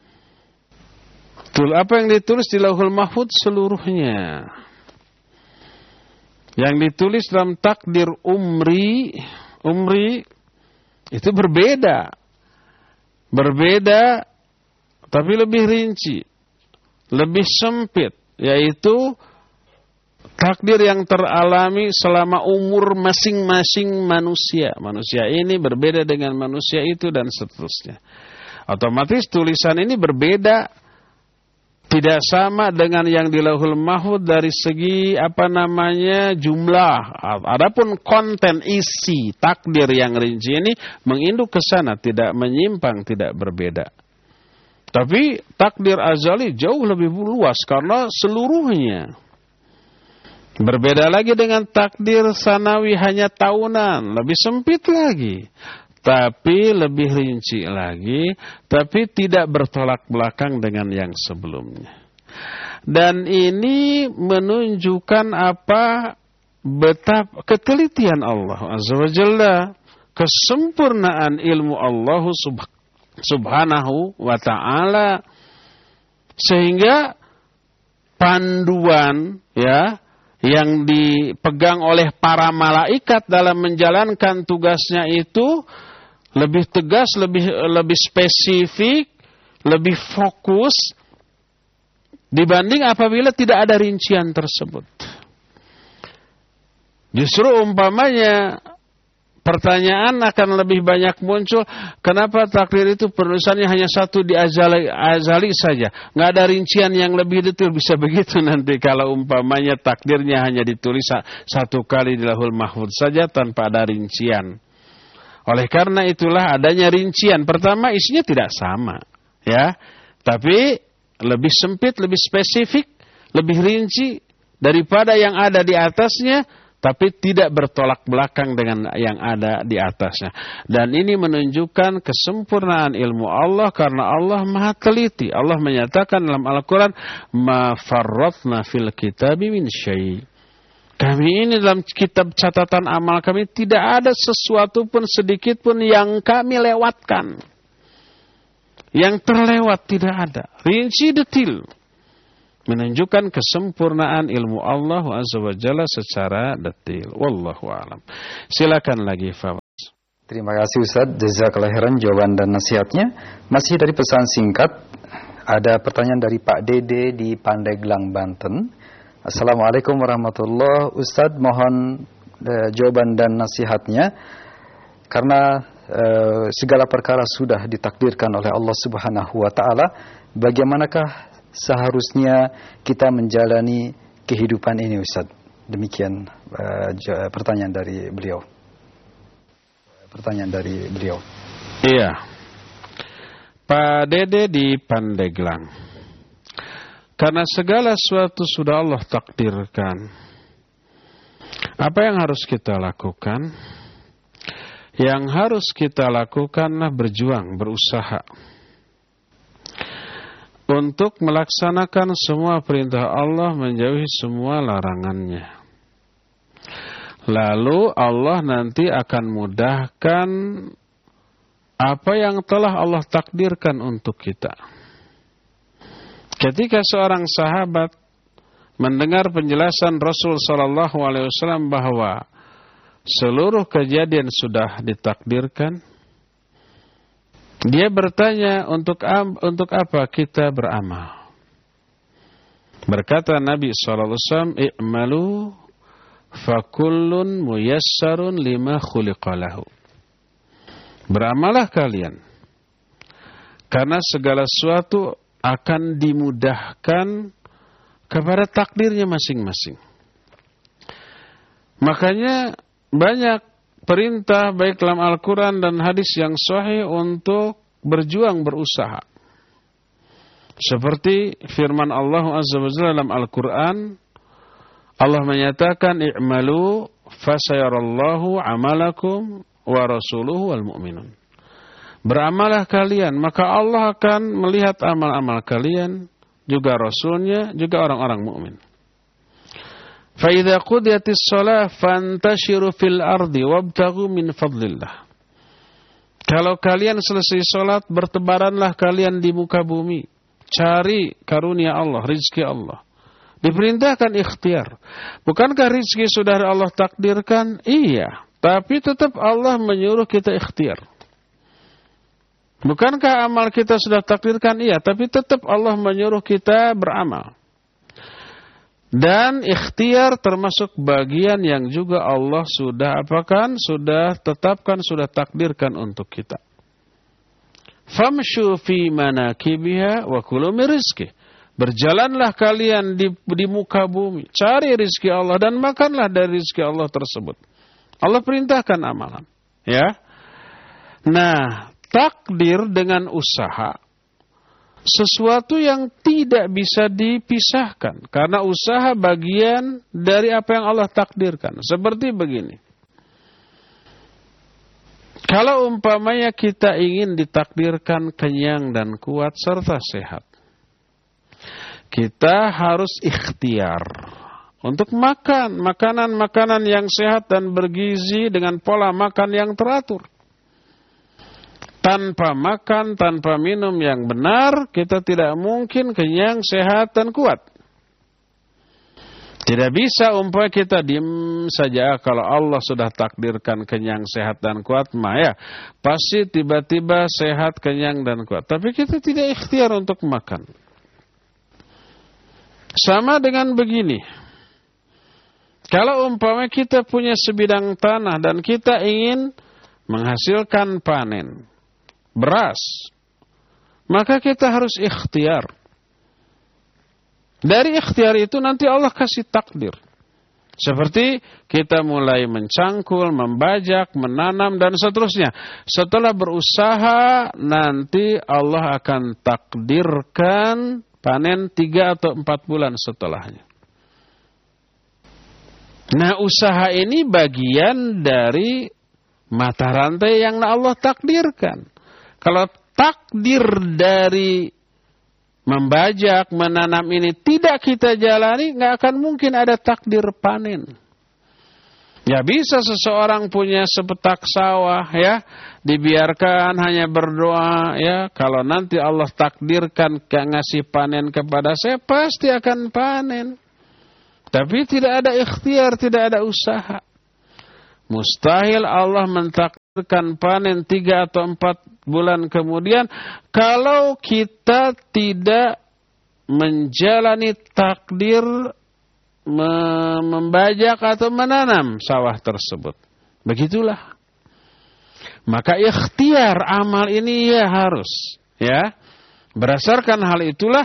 Apa yang ditulis di Lauhul Mahfuz seluruhnya. Yang ditulis dalam takdir umri, umri itu berbeda. Berbeda, tapi lebih rinci, lebih sempit, yaitu takdir yang teralami selama umur masing-masing manusia. Manusia ini berbeda dengan manusia itu dan seterusnya. Otomatis tulisan ini berbeda, tidak sama dengan yang di Lauhul Mahfuz dari segi apa namanya jumlah. Adapun konten isi takdir yang rinci ini menginduk ke sana, tidak menyimpang, tidak berbeda. Tapi takdir azali jauh lebih luas karena seluruhnya. Berbeda lagi dengan takdir sanawi hanya tahunan, lebih sempit lagi. Tapi lebih rinci lagi, tapi tidak bertolak belakang dengan yang sebelumnya. Dan ini menunjukkan apa? Betapa ketelitian Allah Azza wa Jalla, kesempurnaan ilmu Allah Subhanahu wa ta'ala, sehingga panduan ya yang dipegang oleh para malaikat dalam menjalankan tugasnya itu lebih tegas, lebih lebih spesifik, lebih fokus dibanding apabila tidak ada rincian tersebut. Justru umpamanya pertanyaan akan lebih banyak muncul, kenapa takdir itu penulisannya hanya satu di azali, azali saja, nggak ada rincian yang lebih detail. Bisa begitu nanti kalau umpamanya takdirnya hanya ditulis satu kali di Lauhul Mahfuz saja tanpa ada rincian. Oleh karena itulah adanya rincian. Pertama, isinya tidak sama, ya, tapi lebih sempit, lebih spesifik, lebih rinci daripada yang ada di atasnya, tapi tidak bertolak belakang dengan yang ada di atasnya. Dan ini menunjukkan kesempurnaan ilmu Allah karena Allah Maha teliti. Allah menyatakan dalam Al-Quran, "Ma farratna fil kitabi min syai'." Kami ini dalam kitab catatan amal kami tidak ada sesuatu pun sedikit pun yang kami lewatkan. Yang terlewat tidak ada. Rinci detil. Menunjukkan kesempurnaan ilmu Allah Azza wa Jalla secara detil. Wallahu a'lam. Silakan lagi, Fawaz. Terima kasih Ustaz, jazakallahu khairan jawaban dan nasihatnya. Masih dari pesan singkat, ada pertanyaan dari Pak Dede di Pandeglang, Banten. Assalamualaikum warahmatullahi wabarakatuh. Ustaz, mohon uh, jawaban dan nasihatnya. Karena uh, segala perkara sudah ditakdirkan oleh Allah Subhanahu wa taala, bagaimanakah seharusnya kita menjalani kehidupan ini, Ustaz? Demikian uh, pertanyaan dari beliau. Pertanyaan dari beliau. Iya. Pak Dede di Pandeglang. Karena segala sesuatu sudah Allah takdirkan. Apa yang harus kita lakukan? Yang harus kita lakukanlah berjuang, berusaha. Untuk melaksanakan semua perintah Allah, menjauhi semua larangannya. Lalu Allah nanti akan mudahkan apa yang telah Allah takdirkan untuk kita. Ketika seorang sahabat mendengar penjelasan Rasul sallallahu alaihi wasallam bahwa seluruh kejadian sudah ditakdirkan, dia bertanya, untuk untuk apa kita beramal? Berkata Nabi sallallahu alaihi wasallam, "I'malu fakullun muyassarun lima khuliqalahu." Beramalah kalian, karena segala sesuatu akan dimudahkan kepada takdirnya masing-masing. Makanya banyak perintah baik dalam Al-Quran dan hadis yang sahih untuk berjuang, berusaha. Seperti firman Allah Azza wa Jalla dalam Al-Quran, Allah menyatakan, "I'malu fasayarallahu amalakum wa rasuluhu wal mu'minun." Beramalah kalian, maka Allah akan melihat amal-amal kalian, juga Rasulnya, juga orang-orang mukmin. Fa idza qudiyatis shalah fantashiru fil ardi wabtaghu min fadlillah. Kalau kalian selesai salat, bertebaranlah kalian di muka bumi, cari karunia Allah, rezeki Allah. Diperintahkan ikhtiar. Bukankah rezeki sudah Allah takdirkan? Iya, tapi tetap Allah menyuruh kita ikhtiar. Bukankah amal kita sudah takdirkan? Iya, tapi tetap Allah menyuruh kita beramal. Dan ikhtiar termasuk bagian yang juga Allah sudah apakan, sudah tetapkan, sudah takdirkan untuk kita. Famshu fi manakibiha wa kulu min rizqih. Berjalanlah kalian di, di muka bumi, cari rezeki Allah dan makanlah dari rezeki Allah tersebut. Allah perintahkan amalan, ya. Nah, takdir dengan usaha sesuatu yang tidak bisa dipisahkan, karena usaha bagian dari apa yang Allah takdirkan. Seperti begini, kalau umpamanya kita ingin ditakdirkan kenyang dan kuat serta sehat, kita harus ikhtiar untuk makan makanan-makanan yang sehat dan bergizi dengan pola makan yang teratur. Tanpa makan, tanpa minum yang benar, kita tidak mungkin kenyang, sehat, dan kuat. Tidak bisa umpamanya kita diam saja kalau Allah sudah takdirkan kenyang, sehat, dan kuat, maya pasti tiba-tiba sehat, kenyang, dan kuat. Tapi kita tidak ikhtiar untuk makan. Sama dengan begini. Kalau umpamanya kita punya sebidang tanah dan kita ingin menghasilkan panen beras, maka kita harus ikhtiar. Dari ikhtiar itu nanti Allah kasih takdir. Seperti kita mulai mencangkul, membajak, menanam, dan seterusnya. Setelah berusaha, nanti Allah akan takdirkan panen tiga atau empat bulan setelahnya. Nah, usaha ini bagian dari mata rantai yang Allah takdirkan. Kalau takdir dari membajak, menanam ini tidak kita jalani, nggak akan mungkin ada takdir panen. Ya bisa seseorang punya sepetak sawah ya, dibiarkan hanya berdoa ya, kalau nanti Allah takdirkan ngasih panen kepada saya pasti akan panen. Tapi tidak ada ikhtiar, tidak ada usaha. Mustahil Allah mentakdirkan panen tiga atau empat bulan kemudian kalau kita tidak menjalani takdir membajak atau menanam sawah tersebut. Begitulah. Maka ikhtiar amal ini ya harus. Ya. Berdasarkan hal itulah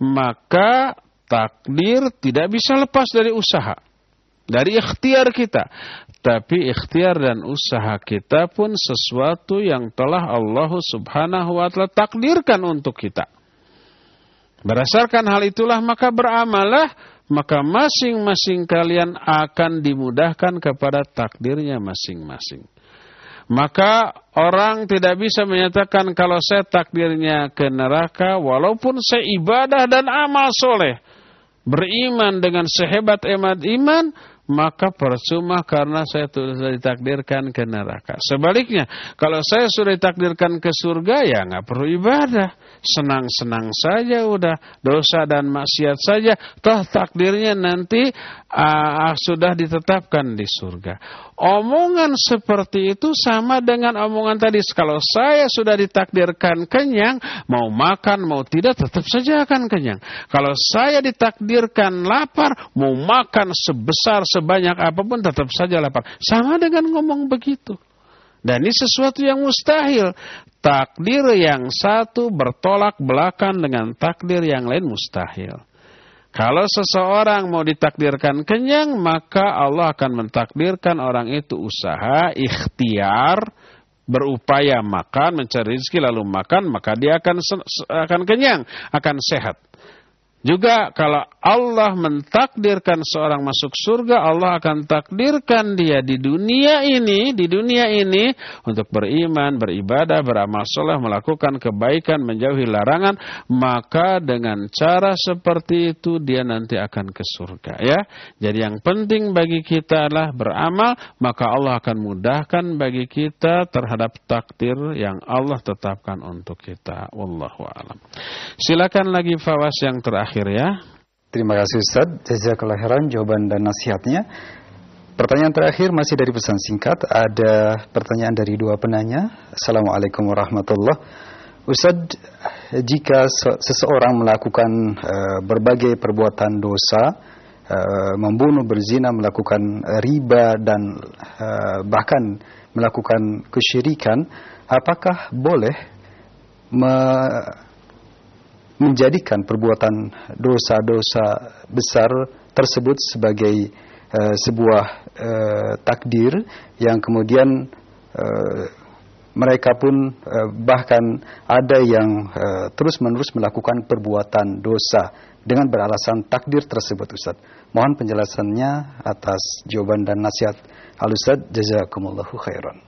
maka takdir tidak bisa lepas dari usaha. Dari ikhtiar kita. Tapi ikhtiar dan usaha kita pun sesuatu yang telah Allah subhanahu wa ta'ala takdirkan untuk kita. Berdasarkan hal itulah maka beramallah, maka masing-masing kalian akan dimudahkan kepada takdirnya masing-masing. Maka orang tidak bisa menyatakan kalau saya takdirnya ke neraka walaupun saya ibadah dan amal soleh. Beriman dengan sehebat emat iman, maka percuma karena saya sudah ditakdirkan ke neraka. Sebaliknya, kalau saya sudah ditakdirkan ke surga, ya nggak perlu ibadah. Senang-senang saja udah, dosa dan maksiat saja, toh takdirnya nanti uh, sudah ditetapkan di surga. Omongan seperti itu sama dengan omongan tadi. Kalau saya sudah ditakdirkan kenyang, mau makan mau tidak tetap saja akan kenyang. Kalau saya ditakdirkan lapar, mau makan sebesar sebanyak apapun tetap saja lapar. Sama dengan ngomong begitu. Dan ini sesuatu yang mustahil. Takdir yang satu bertolak belakang dengan takdir yang lain mustahil. Kalau seseorang mau ditakdirkan kenyang, maka Allah akan mentakdirkan orang itu usaha, ikhtiar, berupaya makan, mencari rezeki lalu makan, maka dia akan akan kenyang, akan sehat. Juga kalau Allah mentakdirkan seorang masuk surga, Allah akan takdirkan dia di dunia ini, di dunia ini untuk beriman, beribadah, beramal soleh, melakukan kebaikan, menjauhi larangan, maka dengan cara seperti itu dia nanti akan ke surga ya. Jadi yang penting bagi kita adalah beramal, maka Allah akan mudahkan bagi kita terhadap takdir yang Allah tetapkan untuk kita. Wallahu a'lam. Silakan lagi Fawas yang terakhir. Akhir ya. Terima kasih Ustaz, jazakallahu khairan jawaban dan nasihatnya. Pertanyaan terakhir masih dari pesan singkat. Ada pertanyaan dari dua penanya. Assalamualaikum warahmatullahi wabarakatuh. Ustaz, jika seseorang melakukan uh, berbagai perbuatan dosa, uh, membunuh, berzina, melakukan riba dan uh, bahkan melakukan kesyirikan, apakah boleh me- menjadikan perbuatan dosa-dosa besar tersebut sebagai uh, sebuah uh, takdir yang kemudian uh, mereka pun uh, bahkan ada yang uh, terus-menerus melakukan perbuatan dosa dengan beralasan takdir tersebut Ustaz. Mohon penjelasannya atas jawaban dan nasihat Al-Ustaz. Jazakumullahu khairan.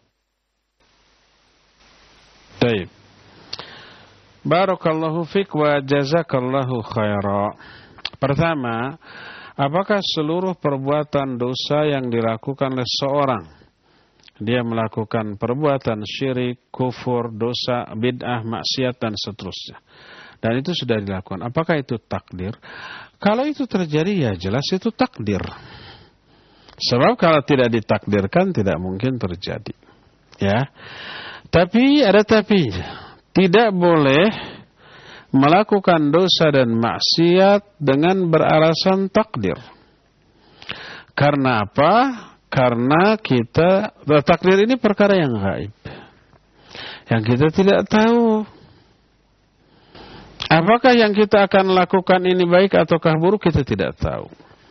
Baik. Barakallahu fiq wa jazakallahu khaira. Pertama, apakah seluruh perbuatan dosa yang dilakukan oleh seorang, dia melakukan perbuatan syirik, kufur, dosa, bid'ah, maksiat dan seterusnya, dan itu sudah dilakukan, apakah itu takdir? Kalau itu terjadi ya jelas itu takdir. Sebab kalau tidak ditakdirkan tidak mungkin terjadi. Ya. Tapi ada tapinya. Tidak boleh melakukan dosa dan maksiat dengan beralasan takdir. Karena apa? Karena kita, takdir ini perkara yang gaib, yang kita tidak tahu. Apakah yang kita akan lakukan ini baik ataukah buruk, kita tidak tahu.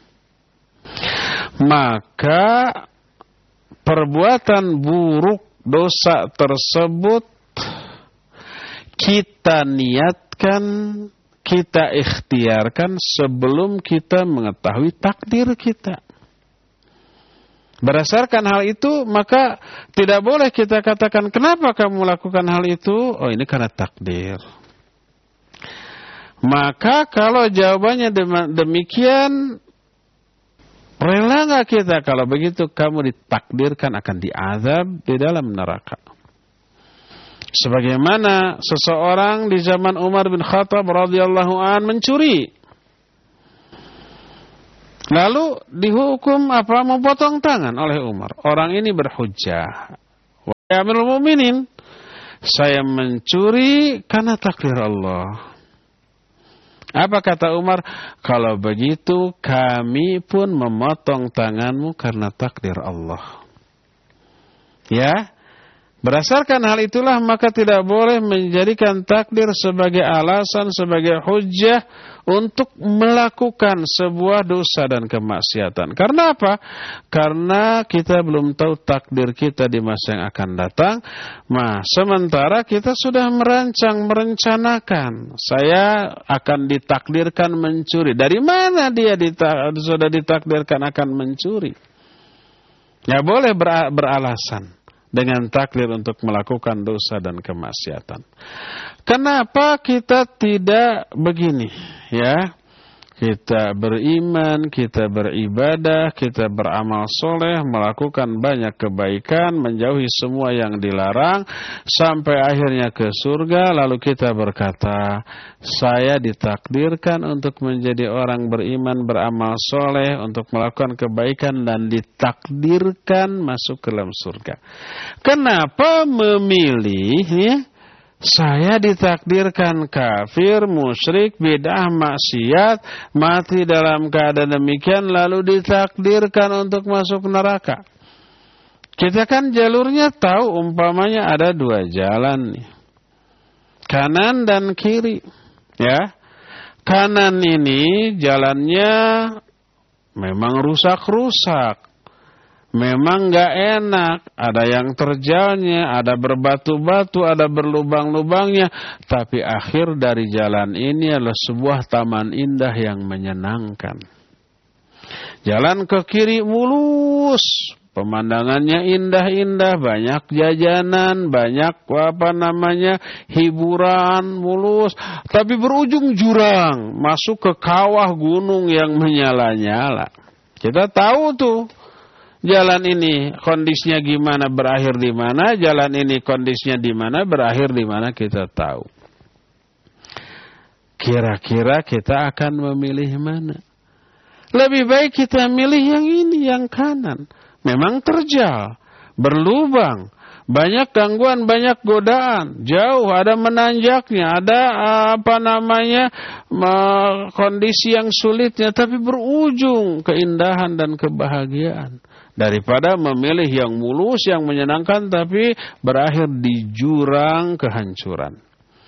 Maka perbuatan buruk dosa tersebut kita niatkan, kita ikhtiarkan sebelum kita mengetahui takdir kita. Berdasarkan hal itu, maka tidak boleh kita katakan, kenapa kamu melakukan hal itu? Oh, ini karena takdir. Maka kalau jawabannya demikian, Rela nggak kita kalau begitu kamu ditakdirkan akan diazab di dalam neraka? Sebagaimana seseorang di zaman Umar bin Khattab radhiyallahu an mencuri, lalu dihukum apa? Memotong tangan oleh Umar. Orang ini berhujjah, wahai Amirul Mukminin, saya mencuri karena takdir Allah. Apa kata Umar? Kalau begitu kami pun memotong tanganmu karena takdir Allah. Ya. Berdasarkan hal itulah maka tidak boleh menjadikan takdir sebagai alasan, sebagai hujjah untuk melakukan sebuah dosa dan kemaksiatan. Karena apa? Karena kita belum tahu takdir kita di masa yang akan datang. Nah, sementara kita sudah merancang, merencanakan. Saya akan ditakdirkan mencuri. Dari mana dia ditak- sudah ditakdirkan akan mencuri? Ya boleh ber- beralasan dengan takdir untuk melakukan dosa dan kemaksiatan. Kenapa kita tidak begini, ya? Kita beriman, kita beribadah, kita beramal soleh, melakukan banyak kebaikan, menjauhi semua yang dilarang, sampai akhirnya ke surga, lalu kita berkata, saya ditakdirkan untuk menjadi orang beriman, beramal soleh, untuk melakukan kebaikan, dan ditakdirkan masuk ke dalam surga. Kenapa memilih, ya? Saya ditakdirkan kafir, musyrik, bid'ah, maksiat, mati dalam keadaan demikian, lalu ditakdirkan untuk masuk neraka. Kita kan jalurnya tahu, umpamanya ada dua jalan nih, kanan dan kiri. Ya, kanan ini jalannya memang rusak-rusak, memang gak enak, ada yang terjalnya, ada berbatu-batu, ada berlubang-lubangnya. Tapi akhir dari jalan ini adalah sebuah taman indah yang menyenangkan. Jalan ke kiri mulus, pemandangannya indah-indah, banyak jajanan, banyak apa namanya hiburan, mulus. Tapi berujung jurang, masuk ke kawah gunung yang menyala-nyala. Kita tahu tuh. Jalan ini kondisinya gimana, berakhir di mana? Jalan ini kondisinya di mana, berakhir di mana, kita tahu. Kira-kira kita akan memilih mana? Lebih baik kita milih yang ini, yang kanan. Memang terjal, berlubang, banyak gangguan, banyak godaan, jauh, ada menanjaknya, ada apa namanya kondisi yang sulitnya, tapi berujung keindahan dan kebahagiaan. Daripada memilih yang mulus, yang menyenangkan, tapi berakhir di jurang kehancuran.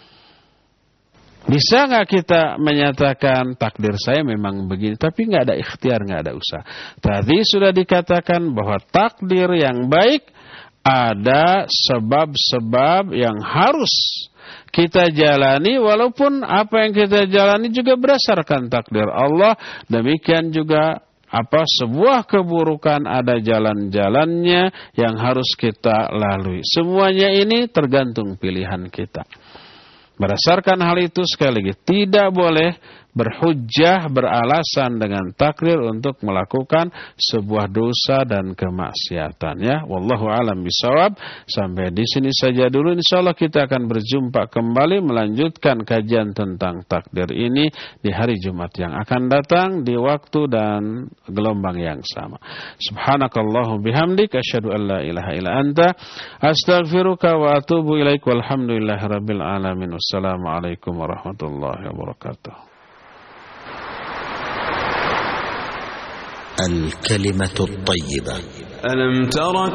Bisa nggak kita menyatakan takdir saya memang begini, tapi nggak ada ikhtiar, nggak ada usaha. Tadi sudah dikatakan bahwa takdir yang baik ada sebab-sebab yang harus kita jalani, walaupun apa yang kita jalani juga berdasarkan takdir Allah. Demikian juga apa sebuah keburukan ada jalan-jalannya yang harus kita lalui. Semuanya ini tergantung pilihan kita. Berdasarkan hal itu sekali lagi tidak boleh berhujjah, beralasan dengan takdir untuk melakukan sebuah dosa dan kemaksiatan, ya. Wallahu a'lam bishawab. Sampai di sini saja dulu. Insyaallah kita akan berjumpa kembali melanjutkan kajian tentang takdir ini di hari Jumat yang akan datang di waktu dan gelombang yang sama. Subhanakallahu bihamdik asyhadu an la ilaha illa anta astaghfiruka wa atubu ilaik. Walhamdulillahirabbil alamin. Wassalamualaikum warahmatullahi wabarakatuh. الكلمة الطيبة. ألم تر